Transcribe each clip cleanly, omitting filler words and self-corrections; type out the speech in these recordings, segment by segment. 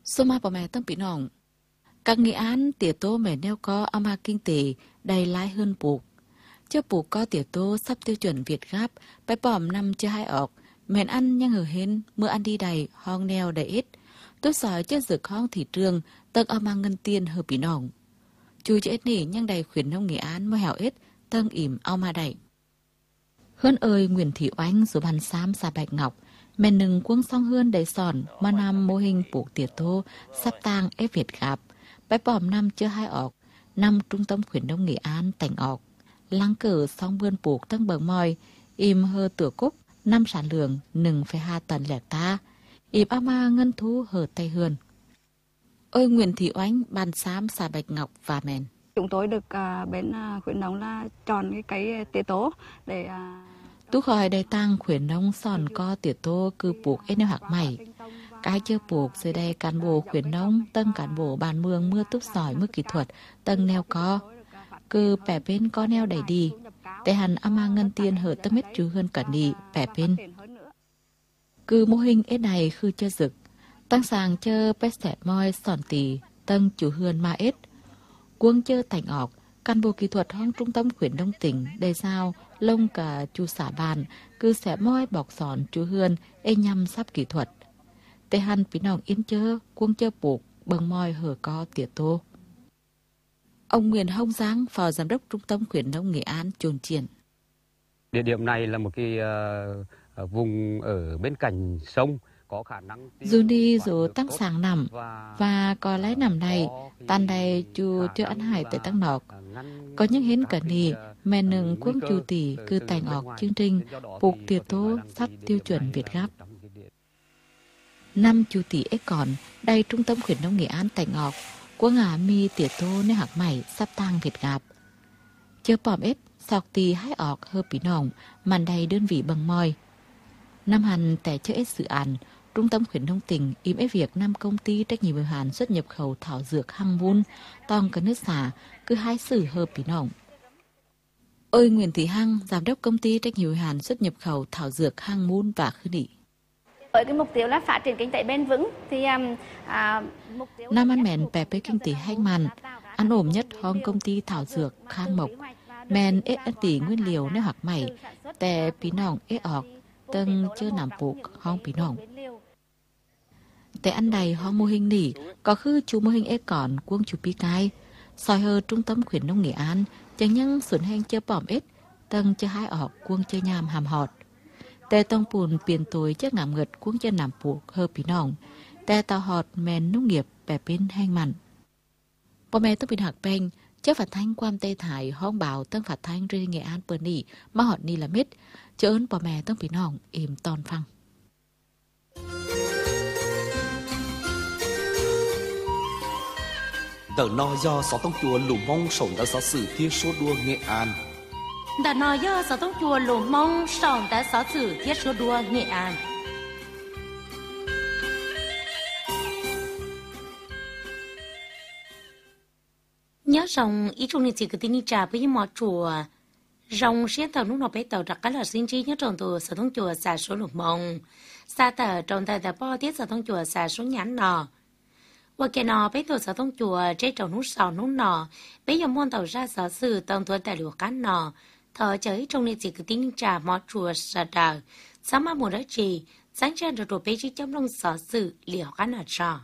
Số ma bà mẹ tâm bị nòng. Các nghị án tỉa tố mẹ neo có ama kinh tế đầy lái hơn buộc. Chứ buộc có tỉa tố sắp tiêu chuẩn Việt Gáp, bái bòm năm chưa hai ọc, mẹn ăn nhang hở hên, mưa ăn đi đầy, hong neo đầy ít. Tốt sỏi chứ rực hong thị trường, tân ama ngân tiên hờ bị nòng. Chú chứ ít nỉ nhang đầy khuyến nông nghị án mơ hẻo ít, tân ỉm ama đầy. Hươn ơi Nguyễn Thị Oanh dù bàn xám xa Bạch Ngọc, mẹ nừng quân song hươn đầy sòn, mà năm mô hình buộc tỉa tô, sắp tang ép Việt Gáp. Bái bòm năm chưa hai ọc, năm trung tâm khuyến nông Nghệ An tỉnh ọc. Lăng cử song bươn buộc tăng bờ mòi, im hơ tửa cúc, năm sản lượng 1,2 tấn lẻ ta. Im ama ngân thú hờ tay hươn. Ơi Nguyễn Thị Oánh, bàn xám xà Bạch Ngọc và mèn. Chúng tôi được bên khuyến nông là chọn cái cây tía tố để Tú khỏi đầy tăng khuyến nông sòn co tỉa tô cư buộc ế nêu hạc mày. Cái chưa buộc dưới đây cán bộ khuyến nông, tân cán bộ bàn mương mưa túc sỏi mưa kỹ thuật, tân neo co. Cư bẻ bên có neo đẩy đi. Để hẳn ama ngân tiên hở tâm hết chú hơn cả đi, bẻ bên. Cư mô hình ế này khư chơ rực. Tăng sàng chơ bét xẻ môi sòn tì, tân chủ hươn ma ết. Quân chơ thành ọc, cán bộ kỹ thuật hong trung tâm khuyến nông tỉnh, đầy sao, lông cả chú xả bàn, cư xẻ môi bọc sòn chú hươn, ê nhằm sắp kỹ thuật. Tê hẳn phí nòng yên chơ, quân chơ buộc, bầng môi hở co tỉa tô. Ông Nguyễn Hồng Giang, phó giám đốc trung tâm khuyến nông Nghệ An chồn triển. Địa điểm này là một cái vùng ở bên cạnh sông có khả năng dù đi dù tăng sáng nằm và có lẽ nằm này tan đầy chú chưa ăn hải tại tăng nọc có những hiến cả nì mẹ nừng quân chú tỷ cư tài ngọc chương trình buộc tiệt tố sắp tiêu chuẩn Việt Gáp. Năm chú tỷ ấy còn đây trung tâm khuyến nông Nghệ An tài ngọc của ngả mi tiệt tố nơi hạc mày sắp tăng Việt Gáp. Chưa bòm ếp sọc tì hái ọc hơ bí nòng màn đầy đơn vị bằng môi. Năm hành tại chợ ết dự án Trung tâm khuyến nông tỉnh im ế việc 5 công ty trách nhiệm hữu hạn xuất nhập khẩu thảo dược Hang Mun, tòng cả nước xả, cứ hai sử hợp bí nòng. Ơi Nguyễn Thị Hằng, giám đốc công ty trách nhiệm hữu hạn xuất nhập khẩu thảo dược Hang Mun và Khư Nị. Với cái mục tiêu là phát triển kinh tế bền vững thì mục tiêu năm ăn mèn bè bê kinh tế hay màn, ăn ổn nhất hong công ty thảo dược Khang Mộc, mèn ế ăn tỷ nguyên liều nếu hoặc mày, tè bí nòng ế ọc, tân chưa nằm buộc hong bí nòng. Tại ăn đầy hong mô hình nỉ, có khư chú mô hình ế còn quân chú bí cai, soi hơ trung tâm khuyến nông Nghệ An, chẳng nhăng xuân heng chơ bỏm ết, tân chơ hai ọc quân chơ nhàm hàm họt. Tè tông bùn biển tối chắc ngảm ngật quân chơ nằm buộc hơ bí nòng, tè tàu họt mèn nông nghiệp bè bên heng mặn. Bò mẹ tôi bị hạc bènh, chắc phạt thanh quan tê thải hong bảo tân phạt thanh rơi Nghệ An bờ nỉ, mà họt ni là mít, chớ ơn bò mẹ tôi bị nòng, im ton phăng. Đợt nói do Sở Tông Chùa Lù Mông sống đã sở sử thiết số đua Nghệ An. Đợt nói do Sở Tông Chùa Lù Mông sống đã sở sử thiết số đua Nghệ An. Nhớ rằng ý chung này chỉ có tin trả với mọi chùa. Rồng xuyên tàu lúc nào bé tàu đặc cá là xin trí nhớ trong tù Sở Tông Chùa xả số Lù Mông. Xa tờ trong tờ bò tiết Sở Tông Chùa xả số nhãn nọ. Và kẻ nọ bé tàu Sở Tông Chùa trên trong nút sò nút nọ. Bé dòng môn tàu ra sở sử tàu tuần tài liệu cá nọ. Thở chơi trong này chỉ có tin trả mọi chùa sở đờ. Sáng mà mùa đó chỉ, sáng chân rồi đồ bé chỉ chấm lông sở sử liệu cá nọ trò.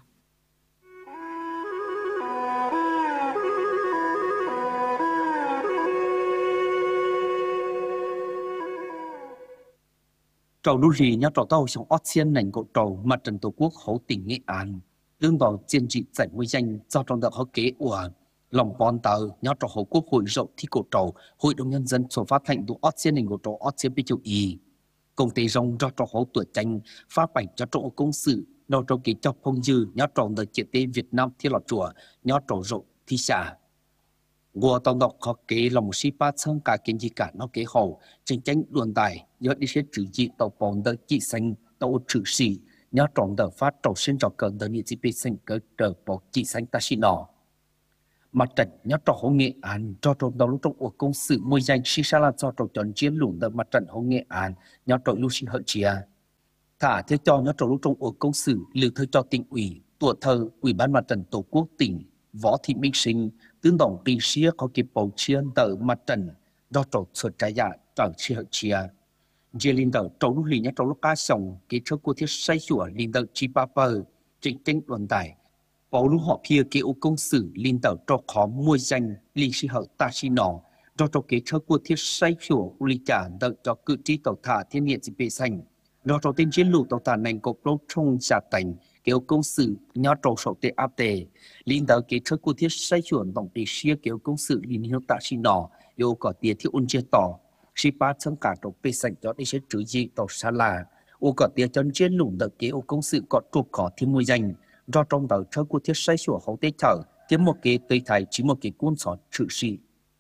Trầu nụ rì nhá trầu tàu trong ót xiên nành của trầu mặt trận tổ quốc hậu tỉnh Nghệ An. Đương vào chiến trị giải nguy danh do trong đợt họ kế của lòng bòn tờ nhá trầu hậu quốc hội rộng thi cổ trầu hội đồng nhân dân số phát thành tụ ót xiên nành của trầu ót xiên bị châu ý. Công ty rong do trầu hậu tuổi tranh phát bảnh cho trầu công sự đầu trầu kế chọc phong dư nhá trầu đợt triển tế Việt Nam thi lọt chùa nhá trầu rộng thi xả. Ngùa tàu đọc họ kế lòng sĩ bát sang cả kiến gì cả nó kế hậu tranh tranh luận tài nhớ đi sẽ trừ dị tàu bóng đợt chị xanh tàu trừ sĩ nhớ trọng đợt phát trầu sinh trò cơn đợt nhị dị bê xanh cơ đợt bóng chị xanh ta xì nọ. Mặt trận nhớ trò hậu Nghệ An cho trầu đầu lúc trong ổ công sự môi danh xí xa là cho trầu tròn chiến lũng đợt mặt trận hậu Nghệ An nhớ trầu lưu sinh hợi chìa. Thả thế cho nhớ trầu lúc trong ổ công sự lưu thơ cho tỉnh ủy tuổi thơ Ủy ban Mặt trận Tổ quốc tỉnh Võ Thị Minh Sinh tương đồng đi xía có kịp bầu chiên tờ mặt trận do trổ xuất trái dạ tờ chi hợp chia. Dì linh tờ trổ lúc lì nhé trổ lúc cá sông ký trước của thiết say sủa linh tờ chi ba bờ trịnh tinh đoàn tài. Bảo lúc họ phía kêu công sử linh tờ trổ khó mua danh linh sĩ hợp ta chi nọ do trổ ký trước của thiết say sủa lý trả tờ cho cự trí tàu thả thiên nhiên dịp bệ xanh. Do trổ tên chiến lục tàu thả nành cột lô trong xa tành kêu công sự nhớ trổ sổ tệ áp tệ. Linh tờ ký trước của thiết say sủa tổng tỷ xia kêu công sự linh hiệu ta chi nọ yêu có tiền thiết ôn chế tỏ. Sĩ bát trong cả trổ bê sạch cho đi sẽ trữ dị tàu xa là. Ô có tiền chân chiến lục tờ kêu công sự có trục khó thiên mùi danh. Do trong tờ trước của thiết say sủa hậu tế thở tiến một kế tây thái chỉ một kế cuốn sọ trữ sĩ.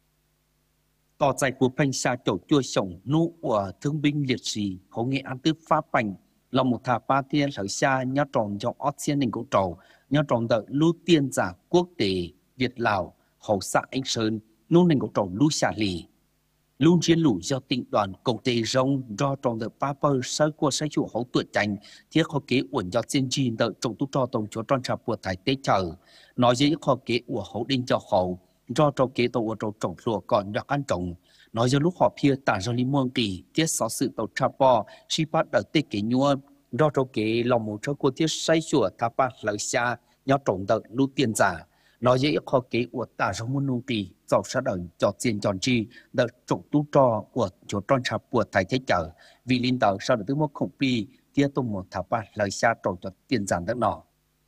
Tỏ giải của phanh xa chỗ chua sống nụ của thương binh liệt sĩ hậu nghệ an tư pháp bành là một thả ba thiên sở xa nhớ tròn cho ớt xiên đình cổ trầu nhớ tròn tờ lưu tiên giả quốc tế Việt Lào hậu xã Anh Sơn nụ đình cổ trầu lưu xả lì luôn chiến lũ do tỉnh đoàn công tế rong do tròn tờ ba bơ sơ của sách chủ hậu tuổi tranh thiết khó kế uẩn do chiến trì tờ trọng tu trò tổng chúa tròn trà của thái tế chờ nói dễ khó kế của hậu đinh cho hậu do trò kế tàu ở trò trồng lùa còn đặc ăn trồng nói do lúc họ phía tả do lý muông kỳ tiết xó sự tàu trà bò si phát ở tê kế nhua do trò kế lòng một trò của tiết say sủa thả ba lợi xa nhau trồng tờ lưu tiền giả nói dễ khó kế của tả do muôn nông kỳ dọc sát ở cho tiền tròn chi đợt trọng tu trò của chỗ tròn trà của thái thế trở vì linh tàu sau được thứ một khổng pi tiết tông một thả ba lợi xa trồng cho tiền giả đất nọ.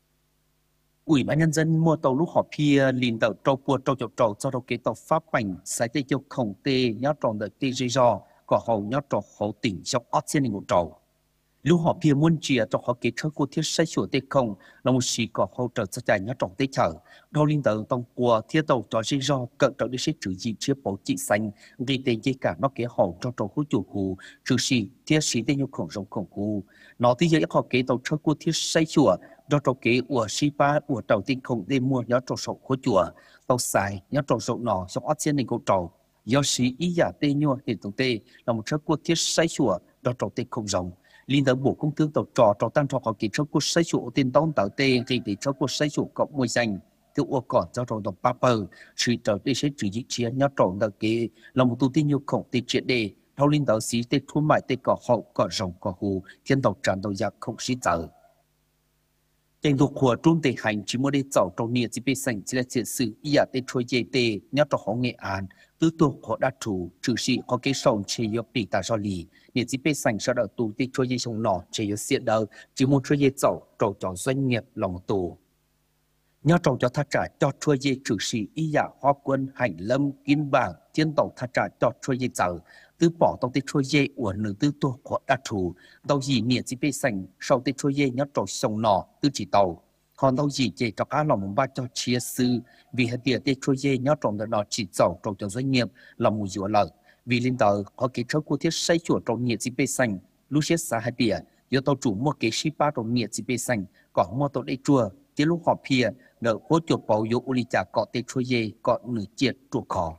Ủy ban nhân dân mua tàu lúc họ phía linh tàu trâu của trâu cho đầu kế tàu pháp bành sai tây châu khổng tê nhớ tròn đợt tê dây do có hầu nhớ trò hậu tỉnh trong ớt xiên của trâu. Lúc họ phía muôn chia cho họ kế trước của thiết sai sủa tê không là một sĩ có hậu trợ cho chạy nhớ tròn tê chở. Đâu linh tàu tông của thiết tàu cho dây do cận trở đi sẽ trừ gì chia bổ trị xanh ghi tên dây cả nó kế hậu cho trâu hữu chủ hù trừ sĩ thiết sĩ tê nhu khổng rộng khổng hù. Nó tí dây họ kế tàu trước của thiết sai sủa do trâu kế của sĩ ba của tàu tinh không đêm mua nhớ trâu sổ khối chùa tàu xài nhớ trâu sổ nọ trong ớt xiên đình của trâu do sĩ ý giả tê nhua hiện tổng tê là một trước của thiết sai sủa do trâu tê không rộng liên tới bộ công thương tàu trò tan trò họ kỳ trước của sai sủa tiền tông tàu tê thì để trước của sai sủa cộng môi danh tiêu ô còn do trâu đồng paper sự trở đi sẽ trừ dị chia nhớ trâu tàu kế là một tu tin nhiều khổng tê triệt đề thâu liên tàu sĩ tê thu mại tê cỏ hậu cỏ rồng cỏ hù thiên tàu tràn tàu giặc không sĩ giờ. Trên thuộc của trung tệ hành chỉ mua để找trong nhiệt chỉ bị sành chỉ là chuyện sự ý ạ tê trôi dây tê nhớ cho họ nghệ án tư thuộc họ đã chủ trừ sĩ họ kế sòng chế yếu bị ta do lì nhiệt chỉ bị sành sau đó tù tê trôi dây sông nọ chế yếu xiết đầu chỉ mua trôi dây trâu cho doanh nghiệp lòng tù nhớ trâu cho thắt trả cho trôi dây trừ sĩ ý ạ hoa quân hành lâm kim bảng thiên tàu thắt trả cho trôi dây dầu tư bỏ tàu tê trôi dây của nữ tư thuộc họ đã chủ tàu gì nhiệt chỉ bị sành sau tê trôi dây nhớ trâu sông nọ tư chỉ tàu còn đâu gì chỉ cho cá lòng ba cho chia sư vì hết tiền tê trôi dây nhớ trồng đó chỉ giàu trồng cho doanh nghiệp là mùi dừa lợn vì linh tờ có cái chỗ của thiết xây chuột trồng nhiệt chỉ bê xanh lúc chết xa hết tiền do tàu chủ mua cái ship ba trồng nhiệt chỉ bê xanh còn mua tàu đây chua tiếng lúc họ pia nợ hỗ trợ bảo yếu uli trả cọ tê trôi dây cọ nửa triệt chuột khó.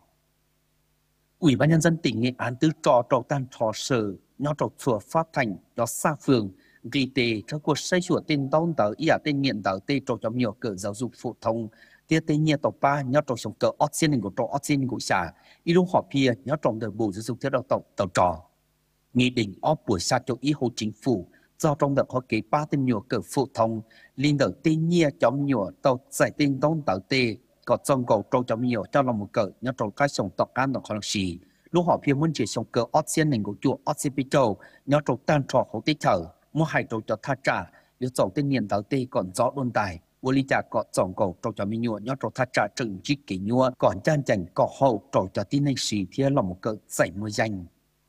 Ủy ban nhân dân tỉnh Nghệ An tư trò trầu tan thọ sở nhớ trồng chùa phát thành đó xa phường ghi tê cho cuộc xây sửa tên tông tờ ý à tên nghiện tờ tê trò cho nhiều cỡ giáo dục phổ thông tiết tê nhiệt tàu ba nhớ trò sống cỡ ớt xiên của trò ớt xiên của xã ý lúc họ pia nhớ trò đời bù giáo dục thiết đào tàu trò nghị định ớt buổi xa cho ý hồ chính phủ do trong đợt họ kế ba tên nhiều cỡ phổ thông liên đợt tê nhiệt chống nhiều tàu giải tên tông tờ tê có trong cầu trò cho nhiều cho lòng một cỡ nhớ trò cái sống tộc can tàu khó xì lúc họ pia muốn chỉ sống cỡ ớt xiên của chùa ớt xiên bị trâu nhớ trò tan trò hậu tê thở mua hai trâu cho thắt trả, nếu trâu tên niên tàu tê còn rõ đôn tài, vô lý trả có trồng cầu trâu cho mình nhua, nhớ trâu thắt trả trừng chích kỹ nhua, còn chan chành có hậu trâu cho tin anh xì thì là một cỡ giải mưa danh.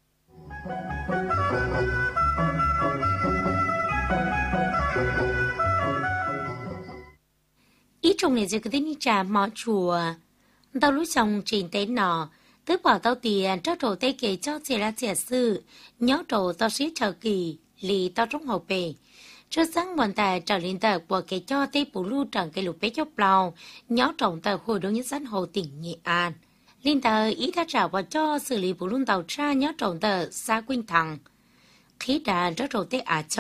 Ý trong này giờ cái tên trả mỏ chùa, tàu lúc xong trình tế nọ, tức bỏ tàu tiền cho trâu tê kể cho chỉ là trẻ sư, nhớ trâu tàu xí chờ kỳ. Lì tao trong hậu bề trước sáng bọn ta trở lên tờ của cái cho tây bù lưu trần cái lục bé chốc blau nhớ trọng tờ hội đồng nhân dân hồ tỉnh Nghệ An lên tờ ý đã trả vào cho xử lý bù lưu tàu tra nhớ trọng tờ xã Quynh Thằng khi đã rất rồi tây